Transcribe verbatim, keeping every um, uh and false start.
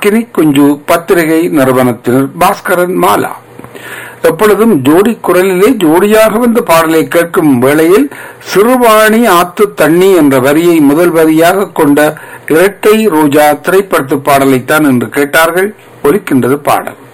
அக்கினி குஞ்சு பத்திரிகை நிறுவனத்தினர் பாஸ்கரன் மாலா. எப்பொழுதும் ஜோடி குரலிலே ஜோடியாக வந்த பாடலை கேட்கும் வேளையில் சிறுவாணி ஆத்து தண்ணி என்ற வரியை முதல் வரியாக கொண்ட இரட்டை ரோஜா திரைப்படத்து பாடலைத்தான் என்று கேட்டார்கள். ஒலிக்கின்றது பாடல்.